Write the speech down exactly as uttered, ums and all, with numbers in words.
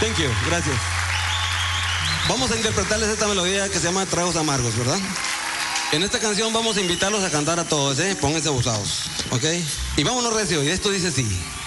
Thank you, gracias. Vamos a interpretarles esta melodía que se llama Tragos Amargos, ¿verdad? En esta canción vamos a invitarlos a cantar a todos, ¿eh? Pónganse abusados, ¿ok? Y vámonos recio, y esto dice así.